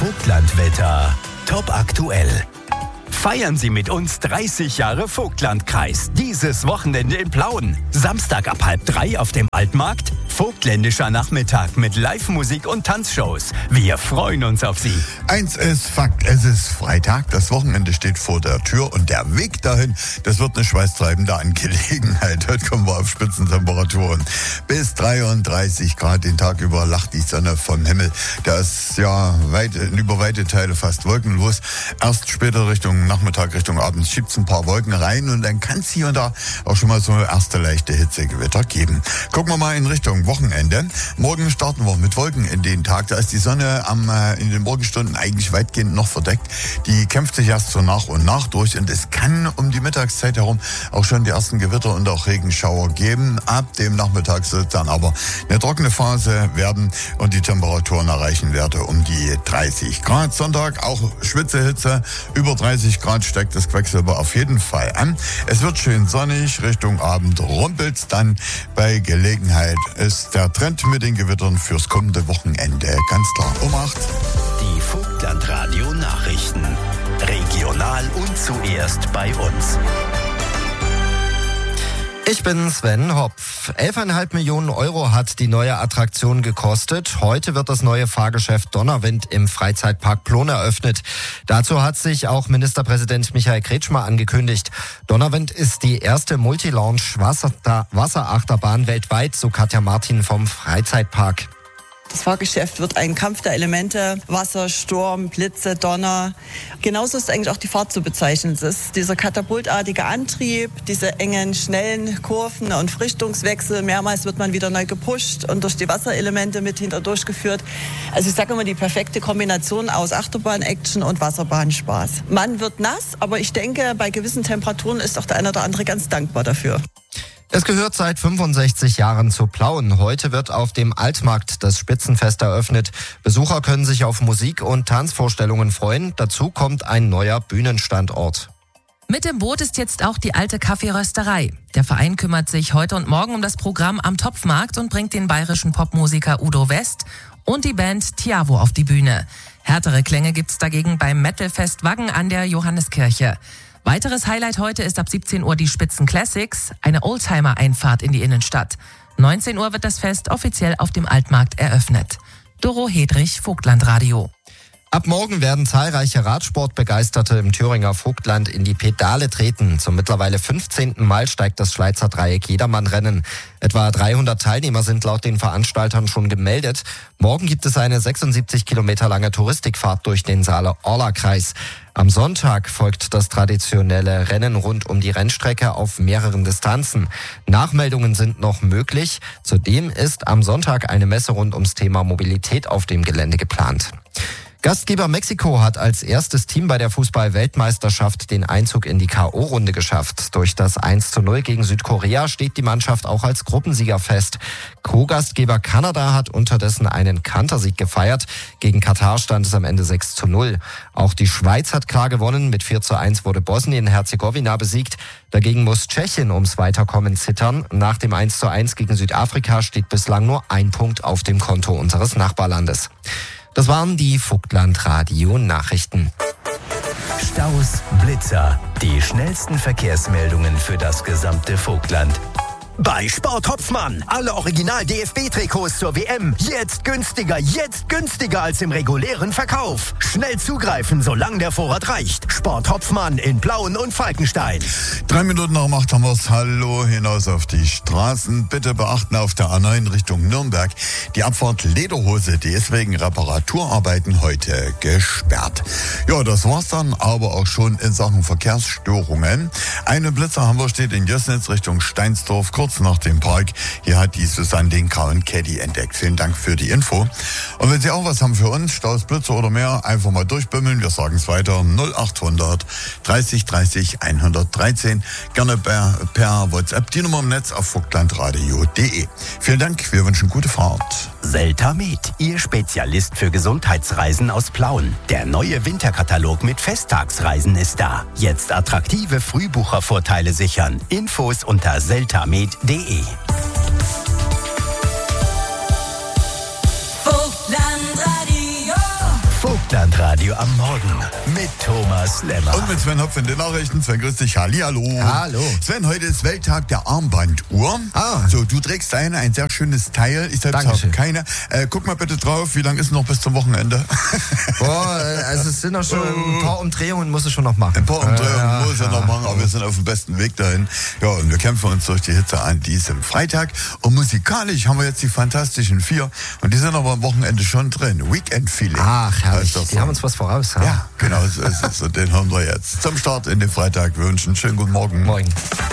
Vogtlandwetter. Top aktuell. Feiern Sie mit uns 30 Jahre Vogtlandkreis. Dieses Wochenende in Plauen. Samstag ab 2:30 auf dem Altmarkt. Vogtländischer Nachmittag mit Live-Musik und Tanzshows. Wir freuen uns auf Sie. Eins ist Fakt, es ist Freitag, das Wochenende steht vor der Tür und der Weg dahin, das wird eine schweißtreibende Angelegenheit. Heute kommen wir auf Spitzentemperaturen. Bis 33 Grad den Tag über lacht die Sonne vom Himmel. Da ist über weite Teile fast wolkenlos. Erst später Richtung Nachmittag, Richtung Abend schiebt es ein paar Wolken rein und dann kann es hier und da auch schon mal so erste leichte Hitzegewitter geben. Gucken wir mal in Richtung Wochenende. Morgen starten wir mit Wolken in den Tag. Da ist die Sonne in den Morgenstunden eigentlich weitgehend noch verdeckt. Die kämpft sich erst so nach und nach durch und es kann um die Mittagszeit herum auch schon die ersten Gewitter und auch Regenschauer geben. Ab dem Nachmittag soll es dann aber eine trockene Phase werden und die Temperaturen erreichen Werte um die 30 Grad. Sonntag auch Schwitzehitze, über 30 Grad steigt das Quecksilber auf jeden Fall an. Es wird schön sonnig, Richtung Abend rumpelt's dann. Bei Gelegenheit ist der Trend mit den Gewittern fürs kommende Wochenende ganz klar um 8. Die Vogtlandradio Nachrichten. Regional und zuerst bei uns. Ich bin Sven Hopf. 11,5 Millionen Euro hat die neue Attraktion gekostet. Heute wird das neue Fahrgeschäft Donnerwind im Freizeitpark Plon eröffnet. Dazu hat sich auch Ministerpräsident Michael Kretschmer angekündigt. Donnerwind ist die erste Multilaunch-Wasserachterbahn weltweit, so Katja Martin vom Freizeitpark. Das Fahrgeschäft wird ein Kampf der Elemente, Wasser, Sturm, Blitze, Donner. Genauso ist eigentlich auch die Fahrt zu bezeichnen. Es ist dieser katapultartige Antrieb, diese engen, schnellen Kurven und Richtungswechsel. Mehrmals wird man wieder neu gepusht und durch die Wasserelemente mit durchgeführt. Also ich sage immer, die perfekte Kombination aus Achterbahn-Action und Wasserbahnspaß. Man wird nass, aber ich denke, bei gewissen Temperaturen ist auch der eine oder andere ganz dankbar dafür. Es gehört seit 65 Jahren zu Plauen. Heute wird auf dem Altmarkt das Spitzenfest eröffnet. Besucher können sich auf Musik- und Tanzvorstellungen freuen. Dazu kommt ein neuer Bühnenstandort. Mit im Boot ist jetzt auch die alte Kaffeerösterei. Der Verein kümmert sich heute und morgen um das Programm am Topfmarkt und bringt den bayerischen Popmusiker Udo West und die Band Tiavo auf die Bühne. Härtere Klänge gibt's dagegen beim Metalfest Waggen an der Johanneskirche. Weiteres Highlight heute ist ab 17 Uhr die Spitzen Classics, eine Oldtimer-Einfahrt in die Innenstadt. 19 Uhr wird das Fest offiziell auf dem Altmarkt eröffnet. Doro Hedrich, Vogtlandradio. Ab morgen werden zahlreiche Radsportbegeisterte im Thüringer Vogtland in die Pedale treten. Zum mittlerweile 15. Mal steigt das Schleizer Dreieck Jedermann-Rennen. Etwa 300 Teilnehmer sind laut den Veranstaltern schon gemeldet. Morgen gibt es eine 76 Kilometer lange Touristikfahrt durch den Saale-Orla-Kreis. Am Sonntag folgt das traditionelle Rennen rund um die Rennstrecke auf mehreren Distanzen. Nachmeldungen sind noch möglich. Zudem ist am Sonntag eine Messe rund ums Thema Mobilität auf dem Gelände geplant. Gastgeber Mexiko hat als erstes Team bei der Fußball-Weltmeisterschaft den Einzug in die K.O.-Runde geschafft. Durch das 1:0 gegen Südkorea steht die Mannschaft auch als Gruppensieger fest. Co-Gastgeber Kanada hat unterdessen einen Kantersieg gefeiert. Gegen Katar stand es am Ende 6:0. Auch die Schweiz hat klar gewonnen. Mit 4:1 wurde Bosnien-Herzegowina besiegt. Dagegen muss Tschechien ums Weiterkommen zittern. Nach dem 1:1 gegen Südafrika steht bislang nur ein Punkt auf dem Konto unseres Nachbarlandes. Das waren die Vogtlandradio-Nachrichten. Staus, Blitzer, die schnellsten Verkehrsmeldungen für das gesamte Vogtland. Bei Sport Hopfmann. Alle Original-DFB-Trikots zur WM. Jetzt günstiger als im regulären Verkauf. Schnell zugreifen, solange der Vorrat reicht. Sport Hopfmann in Plauen und Falkenstein. 3 Minuten nach 8 haben wir's. Hallo, hinaus auf die Straßen. Bitte beachten auf der A9 Richtung Nürnberg. Die Abfahrt Lederhose, die ist wegen Reparaturarbeiten heute gesperrt. Ja, das war's dann aber auch schon in Sachen Verkehrsstörungen. Eine Blitzerhammer steht in Jössnitz Richtung Steinsdorf, kurz nach dem Park. Hier hat die Susanne den grauen Caddy entdeckt. Vielen Dank für die Info. Und wenn Sie auch was haben für uns, Staus, Blitze oder mehr, einfach mal durchbimmeln. Wir sagen es weiter. 0800 30 30 113. Gerne per WhatsApp. Die Nummer im Netz auf vogtlandradio.de. Vielen Dank. Wir wünschen gute Fahrt. Seltamed, Ihr Spezialist für Gesundheitsreisen aus Plauen. Der neue Winterkatalog mit Festtagsreisen ist da. Jetzt attraktive Frühbuchervorteile sichern. Infos unter seltamed.de. Vogtlandradio Hitradio am Morgen mit Thomas Lemmer. Und mit Sven Hopf in den Nachrichten. Sven, grüß dich. Hallihallo. Hallo. Sven, heute ist Welttag der Armbanduhr. So, du trägst ein sehr schönes Teil. Ich selbst habe keine. Guck mal bitte drauf, wie lange ist noch bis zum Wochenende? Also es sind noch schon ein paar Umdrehungen, muss ich schon noch machen. Ein paar Umdrehungen muss ich noch machen, aber wir sind auf dem besten Weg dahin. Ja, und wir kämpfen uns durch die Hitze an diesem Freitag. Und musikalisch haben wir jetzt die Fantastischen Vier. Und die sind aber am Wochenende schon drin. Weekend Feeling. Ach, herrlich. Die haben uns was voraus. Ja, genau so ist es. Und den hören wir jetzt zum Start in den Freitag. Wir wünschen einen schönen guten Morgen. Morgen.